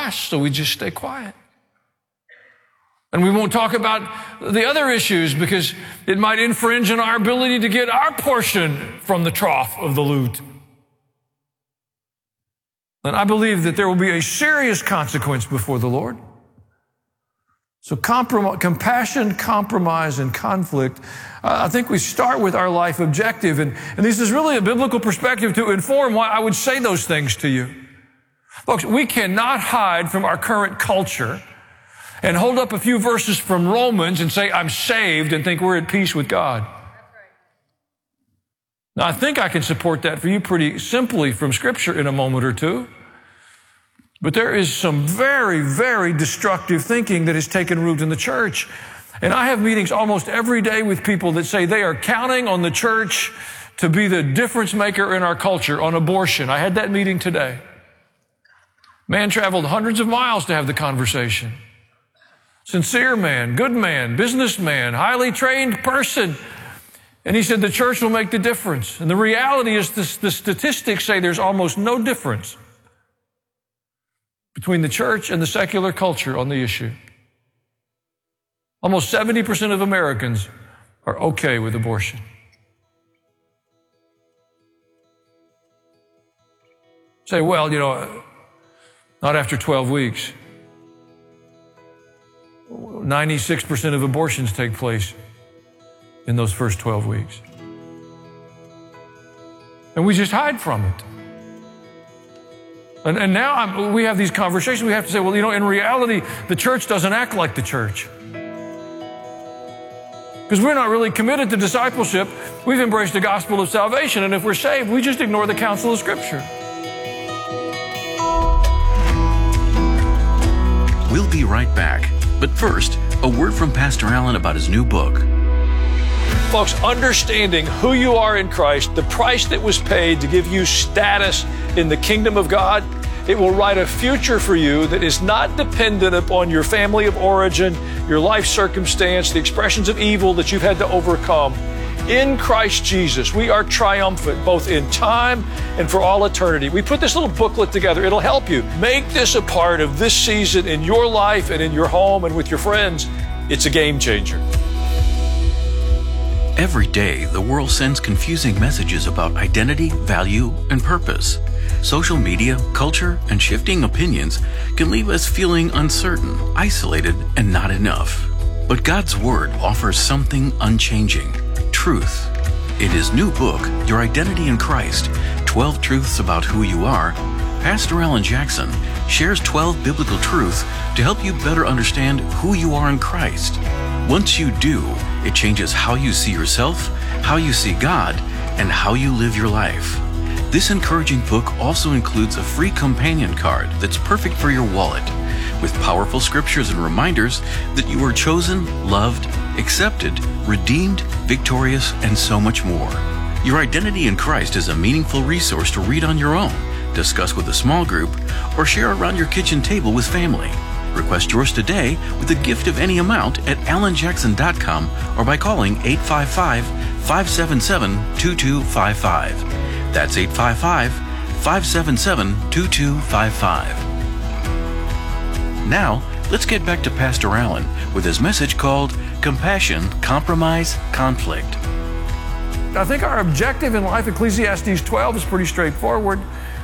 last, so we just stay quiet. And we won't talk about the other issues because it might infringe on our ability to get our portion from the trough of the loot. And I believe that there will be a serious consequence before the Lord. So compassion, compromise, and conflict, I think we start with our life objective. And this is really a biblical perspective to inform why I would say those things to you. Folks, we cannot hide from our current culture and hold up a few verses from Romans and say, I'm saved, and think we're at peace with God. Now, I think I can support that for you pretty simply from Scripture in a moment or two. But there is some very, very destructive thinking that has taken root in the church. And I have meetings almost every day with people that say they are counting on the church to be the difference maker in our culture on abortion. I had that meeting today. Man traveled hundreds of miles to have the conversation. Sincere man, good man, businessman, highly trained person. And he said the church will make the difference. And the reality is the statistics say there's almost no difference between the church and the secular culture on the issue. Almost 70% of Americans are okay with abortion. Say, well, not after 12 weeks. 96% of abortions take place in those first 12 weeks. And we just hide from it. And now we have these conversations. We have to say, well, in reality, the church doesn't act like the church. Because we're not really committed to discipleship. We've embraced the gospel of salvation. And if we're saved, we just ignore the counsel of Scripture. We'll be right back. But first, a word from Pastor Allen about his new book. Folks, understanding who you are in Christ, the price that was paid to give you status in the kingdom of God, it will write a future for you that is not dependent upon your family of origin, your life circumstance, the expressions of evil that you've had to overcome. In Christ Jesus, we are triumphant both in time and for all eternity. We put this little booklet together. It'll help you. Make this a part of this season in your life and in your home and with your friends. It's a game changer. Every day, the world sends confusing messages about identity, value, and purpose. Social media, culture, and shifting opinions can leave us feeling uncertain, isolated, and not enough. But God's Word offers something unchanging: truth. In his new book, Your Identity in Christ, 12 Truths About Who You Are, Pastor Alan Jackson shares 12 biblical truths to help you better understand who you are in Christ. Once you do, it changes how you see yourself, how you see God, and how you live your life. This encouraging book also includes a free companion card that's perfect for your wallet, with powerful scriptures and reminders that you are chosen, loved, accepted, redeemed, victorious, and so much more. Your Identity in Christ is a meaningful resource to read on your own, discuss with a small group, or share around your kitchen table with family. Request yours today with a gift of any amount at alanjackson.com or by calling 855-577-2255. That's 855-577-2255. Now, let's get back to Pastor Allen with his message called Compassion, Compromise, Conflict. I think our objective in life, Ecclesiastes 12, is pretty straightforward.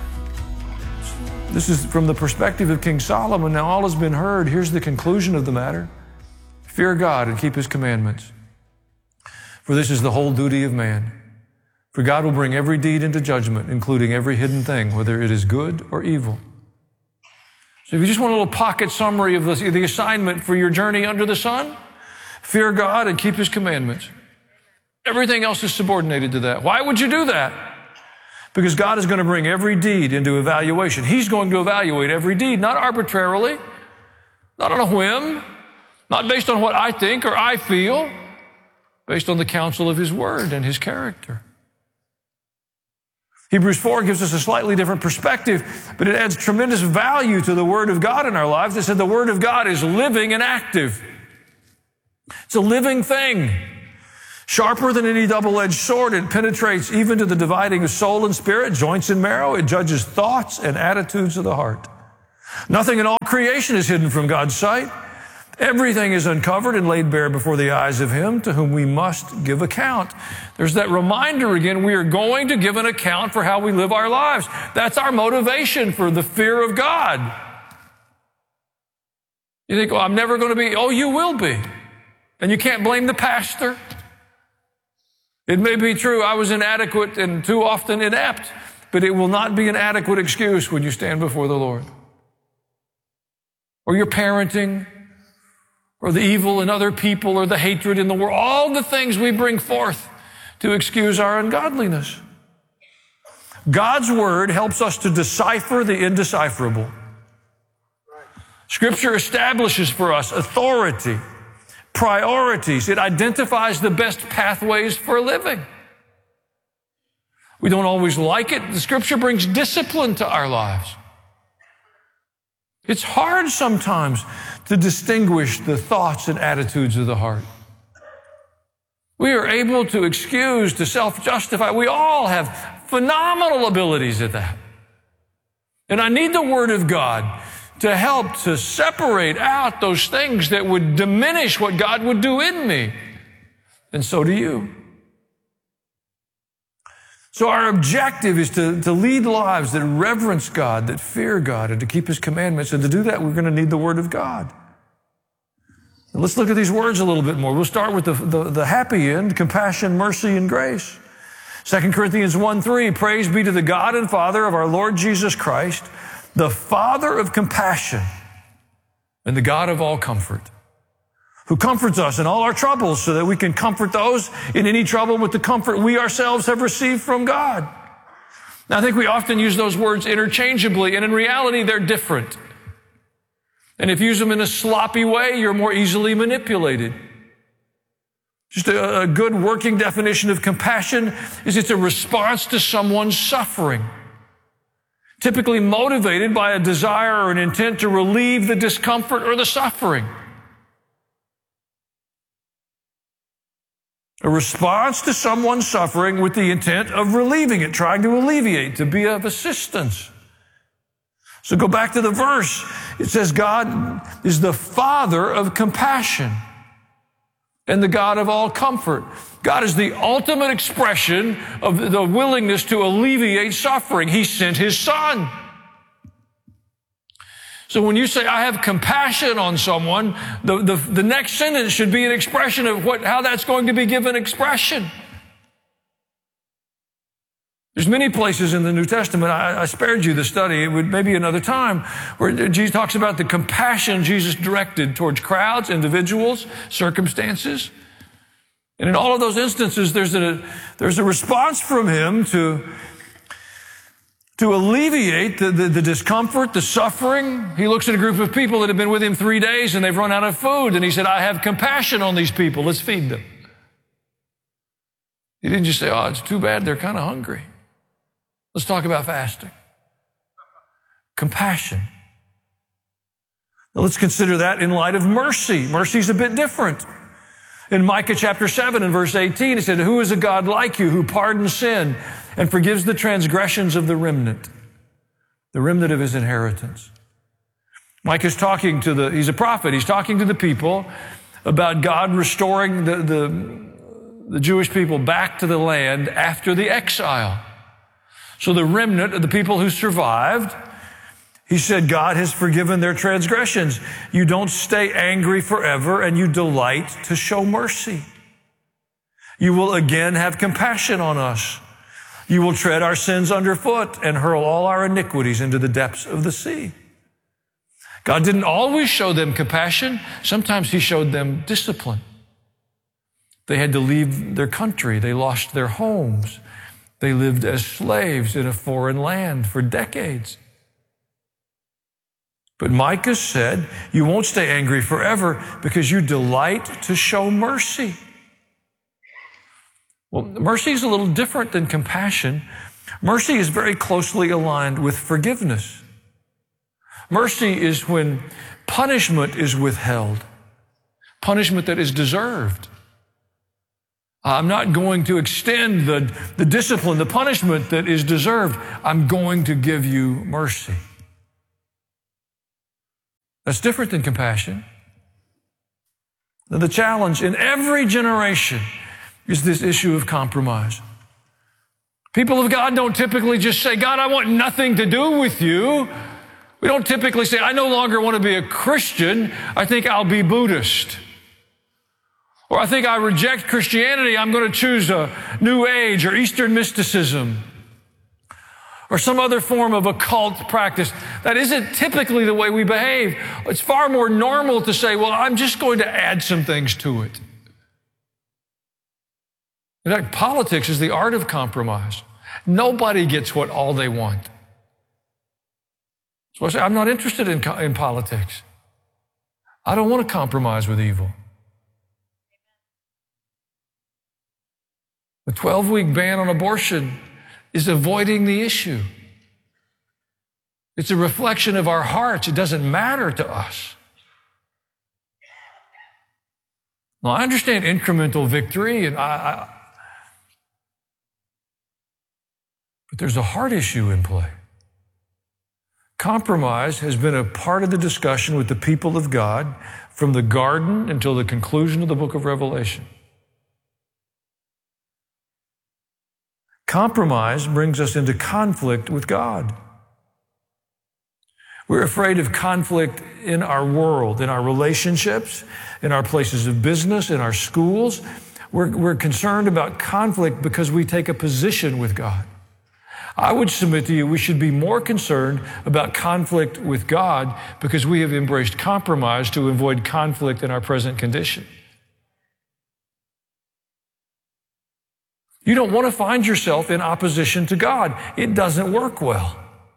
This is from the perspective of King Solomon. Now all has been heard. Here's the conclusion of the matter. Fear God and keep his commandments. For this is the whole duty of man. For God will bring every deed into judgment, including every hidden thing, whether it is good or evil. So if you just want a little pocket summary of the assignment for your journey under the sun, fear God and keep his commandments. Everything else is subordinated to that. Why would you do that? Because God is going to bring every deed into evaluation. He's going to evaluate every deed, not arbitrarily, not on a whim, not based on what I think or I feel, based on the counsel of his word and his character. Hebrews 4 gives us a slightly different perspective, but it adds tremendous value to the Word of God in our lives. It said the Word of God is living and active. It's a living thing. Sharper than any double-edged sword, it penetrates even to the dividing of soul and spirit, joints and marrow. It judges thoughts and attitudes of the heart. Nothing in all creation is hidden from God's sight. Everything is uncovered and laid bare before the eyes of Him to whom we must give account. There's that reminder again, we are going to give an account for how we live our lives. That's our motivation for the fear of God. You think, I'm never going to be. Oh, you will be. And you can't blame the pastor. It may be true I was inadequate and too often inept, but it will not be an adequate excuse when you stand before the Lord. Or your parenting, or the evil in other people, or the hatred in the world, all the things we bring forth to excuse our ungodliness. God's Word helps us to decipher the indecipherable. Scripture establishes for us authority, priorities. It identifies the best pathways for living. We don't always like it. The Scripture brings discipline to our lives. It's hard sometimes to distinguish the thoughts and attitudes of the heart. We are able to excuse, to self-justify. We all have phenomenal abilities at that. And I need the Word of God to help to separate out those things that would diminish what God would do in me. And so do you. So our objective is to lead lives that reverence God, that fear God, and to keep His commandments. And to do that, we're going to need the Word of God. And let's look at these words a little bit more. We'll start with the happy end, compassion, mercy, and grace. 2 Corinthians 1:3, praise be to the God and Father of our Lord Jesus Christ, the Father of compassion and the God of all comfort, who comforts us in all our troubles so that we can comfort those in any trouble with the comfort we ourselves have received from God. Now, I think we often use those words interchangeably, and in reality, they're different. And if you use them in a sloppy way, you're more easily manipulated. Just a good working definition of compassion is it's a response to someone's suffering, typically motivated by a desire or an intent to relieve the discomfort or the suffering. A response to someone's suffering with the intent of relieving it, trying to alleviate, to be of assistance. So go back to the verse. It says God is the Father of compassion and the God of all comfort. God is the ultimate expression of the willingness to alleviate suffering. He sent His Son. So when you say, I have compassion on someone, the next sentence should be an expression of how that's going to be given expression. There's many places in the New Testament, I spared you the study, it would maybe another time, where Jesus talks about the compassion Jesus directed towards crowds, individuals, circumstances. And in all of those instances, there's a response from Him to alleviate the discomfort, the suffering. He looks at a group of people that have been with Him 3 days and they've run out of food. And He said, I have compassion on these people. Let's feed them. He didn't just say, oh, it's too bad they're kind of hungry. Let's talk about fasting. Compassion. Now let's consider that in light of mercy. Mercy is a bit different. In Micah chapter 7 and verse 18, it said, who is a God like you who pardons sin and forgives the transgressions of the remnant of His inheritance? Micah's talking he's a prophet. He's talking to the people about God restoring the Jewish people back to the land after the exile. So the remnant of the people who survived, He said, God has forgiven their transgressions. You don't stay angry forever, and you delight to show mercy. You will again have compassion on us. You will tread our sins underfoot and hurl all our iniquities into the depths of the sea. God didn't always show them compassion. Sometimes He showed them discipline. They had to leave their country. They lost their homes. They lived as slaves in a foreign land for decades. But Micah said, you won't stay angry forever because you delight to show mercy. Well, mercy is a little different than compassion. Mercy is very closely aligned with forgiveness. Mercy is when punishment is withheld, punishment that is deserved. I'm not going to extend the discipline, the punishment that is deserved. I'm going to give you mercy. That's different than compassion. Now, the challenge in every generation is this issue of compromise. People of God don't typically just say, God, I want nothing to do with you. We don't typically say, I no longer want to be a Christian. I think I'll be Buddhist. Or I think I reject Christianity. I'm going to choose a New Age or Eastern mysticism or some other form of occult practice. That isn't typically the way we behave. It's far more normal to say, well, I'm just going to add some things to it. In fact, politics is the art of compromise. Nobody gets what all they want. So I say, I'm not interested in politics. I don't want to compromise with evil. The 12-week ban on abortion is avoiding the issue. It's a reflection of our hearts. It doesn't matter to us. Now, I understand incremental victory, and but there's a heart issue in play. Compromise has been a part of the discussion with the people of God from the garden until the conclusion of the book of Revelation. Compromise brings us into conflict with God. We're afraid of conflict in our world, in our relationships, in our places of business, in our schools. We're concerned about conflict because we take a position with God. I would submit to you we should be more concerned about conflict with God because we have embraced compromise to avoid conflict in our present condition. You don't want to find yourself in opposition to God. It doesn't work well.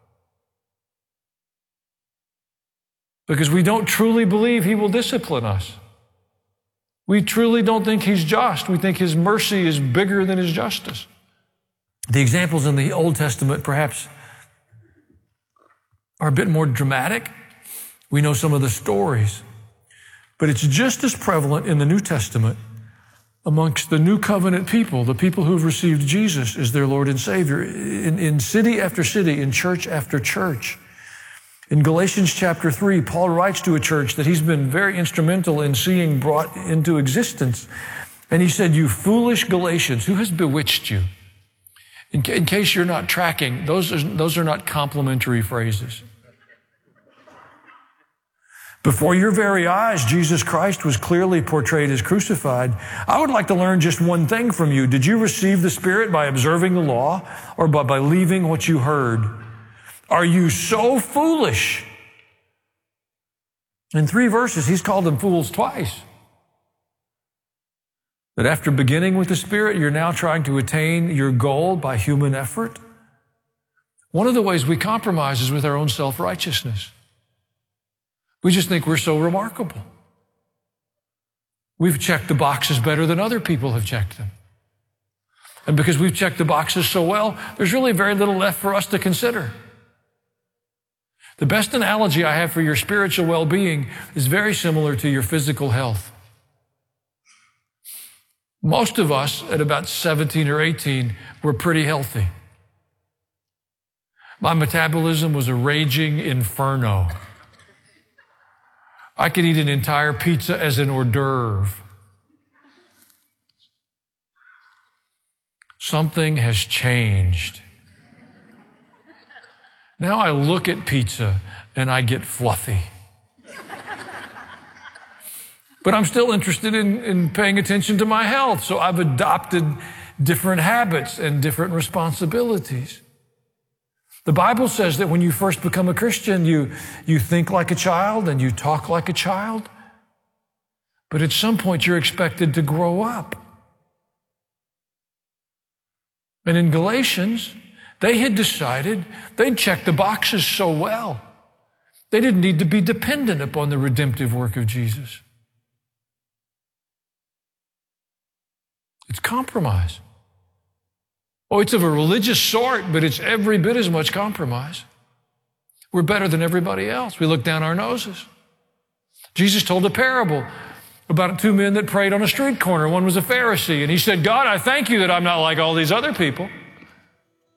Because we don't truly believe He will discipline us. We truly don't think He's just. We think His mercy is bigger than His justice. The examples in the Old Testament perhaps are a bit more dramatic. We know some of the stories. But it's just as prevalent in the New Testament amongst the new covenant people, the people who've received Jesus as their Lord and Savior, in city after city, in church after church. In Galatians chapter 3, Paul writes to a church that he's been very instrumental in seeing brought into existence. And he said, you foolish Galatians, who has bewitched you? In case you're not tracking, those are not complimentary phrases. Before your very eyes, Jesus Christ was clearly portrayed as crucified. I would like to learn just one thing from you. Did you receive the Spirit by observing the law or by believing what you heard? Are you so foolish? In 3 verses, he's called them fools twice. That after beginning with the Spirit, you're now trying to attain your goal by human effort. One of the ways we compromise is with our own self-righteousness. We just think we're so remarkable. We've checked the boxes better than other people have checked them. And because we've checked the boxes so well, there's really very little left for us to consider. The best analogy I have for your spiritual well-being is very similar to your physical health. Most of us at about 17 or 18 were pretty healthy. My metabolism was a raging inferno. I could eat an entire pizza as an hors d'oeuvre. Something has changed. Now I look at pizza and I get fluffy. But I'm still interested in paying attention to my health, so I've adopted different habits and different responsibilities. The Bible says that when you first become a Christian, you think like a child and you talk like a child. But at some point, you're expected to grow up. And in Galatians, they had decided they'd checked the boxes so well. They didn't need to be dependent upon the redemptive work of Jesus. It's compromise. Oh, it's of a religious sort, but it's every bit as much compromise. We're better than everybody else. We look down our noses. Jesus told a parable about 2 men that prayed on a street corner. One was a Pharisee, and he said, God, I thank you that I'm not like all these other people.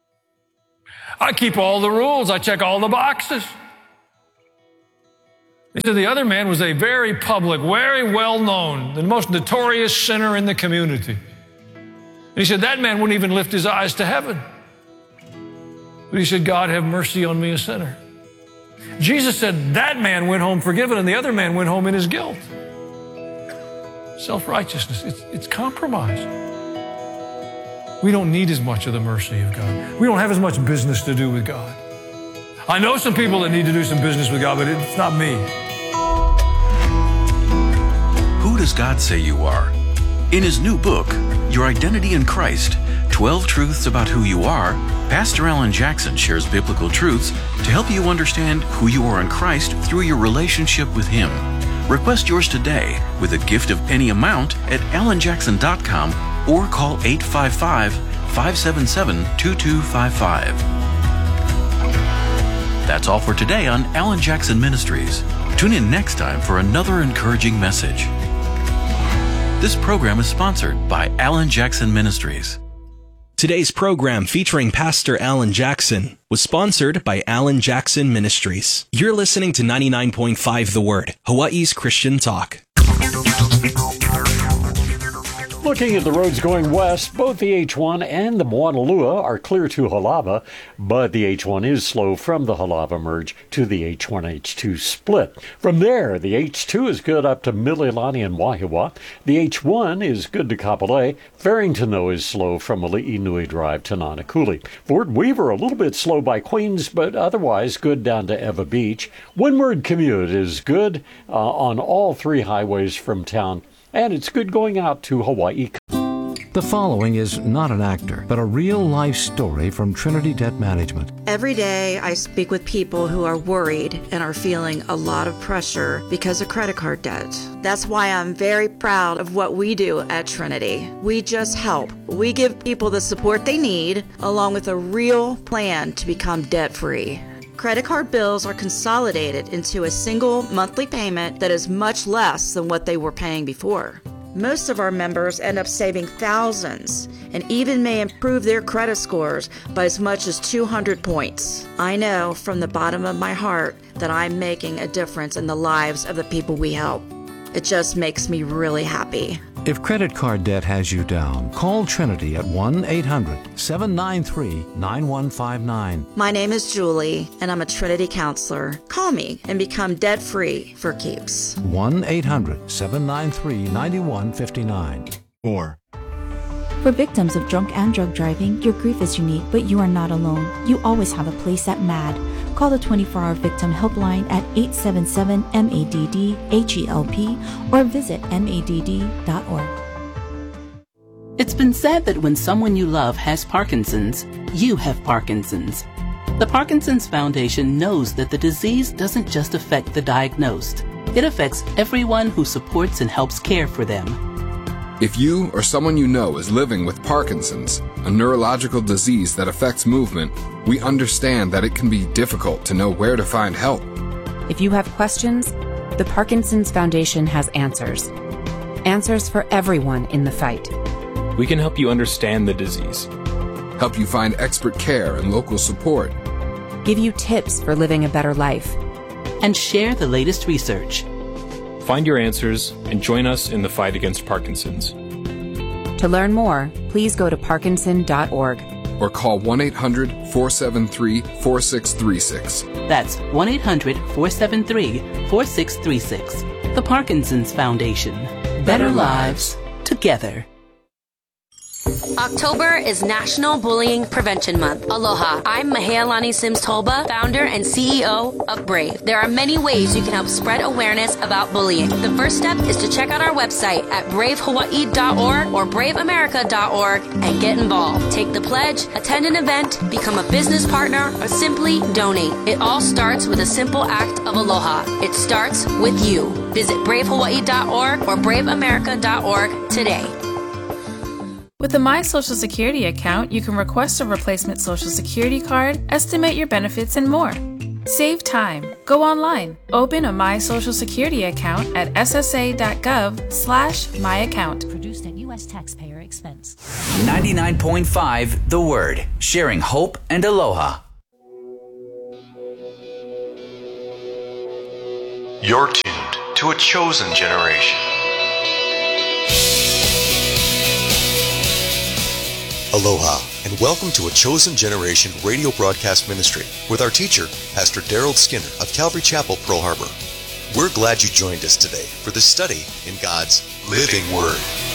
I keep all the rules. I check all the boxes. He said the other man was a very public, very well-known, the most notorious sinner in the community. And he said that man wouldn't even lift his eyes to heaven. But he said, God, have mercy on me, a sinner. Jesus said that man went home forgiven and the other man went home in his guilt. Self-righteousness, it's compromise. We don't need as much of the mercy of God. We don't have as much business to do with God. I know some people that need to do some business with God, but it's not me. Who does God say you are? In his new book, Your Identity in Christ, 12 Truths About Who You Are, Pastor Alan Jackson shares biblical truths to help you understand who you are in Christ through your relationship with him. Request yours today with a gift of any amount at alanjackson.com or call 855-577-2255. That's all for today on Alan Jackson Ministries. Tune in next time for another encouraging message. This program is sponsored by Alan Jackson Ministries. Today's program featuring Pastor Alan Jackson was sponsored by Alan Jackson Ministries. You're listening to 99.5 The Word, Hawaii's Christian Talk. Looking at the roads going west, both the H1 and the Moanalua are clear to Halava, but the H1 is slow from the Halava merge to the H1-H2 split. From there, the H2 is good up to Mililani and Wahiawa. The H1 is good to Kapolei. Farrington, though, is slow from Ali'i Nui Drive to Nanakuli. Fort Weaver, a little bit slow by Queens, but otherwise good down to Eva Beach. Windward commute is good on all three highways from town. And it's good going out to Hawaii. The following is not an actor, but a real-life story from Trinity Debt Management. Every day I speak with people who are worried and are feeling a lot of pressure because of credit card debt. That's why I'm very proud of what we do at Trinity. We just help. We give people the support they need, along with a real plan to become debt-free. Credit card bills are consolidated into a single monthly payment that is much less than what they were paying before. Most of our members end up saving thousands and even may improve their credit scores by as much as 200 points. I know from the bottom of my heart that I'm making a difference in the lives of the people we help. It just makes me really happy. If credit card debt has you down, call Trinity at 1-800-793-9159. My name is Julie, and I'm a Trinity counselor. Call me and become debt-free for keeps. 1-800-793-9159. Or for victims of drunk and drug driving, your grief is unique, but you are not alone. You always have a place at MADD. Call the 24-hour victim helpline at 877-MADD-HELP or visit madd.org. It's been said that when someone you love has Parkinson's, you have Parkinson's. The Parkinson's Foundation knows that the disease doesn't just affect the diagnosed. It affects everyone who supports and helps care for them. If you or someone you know is living with Parkinson's, a neurological disease that affects movement, we understand that it can be difficult to know where to find help. If you have questions, the Parkinson's Foundation has answers. Answers for everyone in the fight. We can help you understand the disease, help you find expert care and local support, give you tips for living a better life, and share the latest research. Find your answers and join us in the fight against Parkinson's. To learn more, please go to parkinson.org or call 1-800-473-4636. That's 1-800-473-4636. The Parkinson's Foundation. Better lives together. October is National Bullying Prevention Month. Aloha. I'm Mahealani Sims-Tolba, founder and CEO of Brave. There are many ways you can help spread awareness about bullying. The first step is to check out our website at bravehawaii.org or braveamerica.org and get involved. Take the pledge, attend an event, become a business partner, or simply donate. It all starts with a simple act of aloha. It starts with you. Visit bravehawaii.org or braveamerica.org today. With the My Social Security account, you can request a replacement Social Security card, estimate your benefits, and more. Save time. Go online. Open a My Social Security account at ssa.gov/myaccount. Produced at U.S. taxpayer expense. 99.5 The Word. Sharing hope and aloha. You're tuned to a chosen generation. Aloha, and welcome to a Chosen Generation radio broadcast ministry with our teacher, Pastor Daryl Skinner of Calvary Chapel, Pearl Harbor. We're glad you joined us today for this study in God's living Word.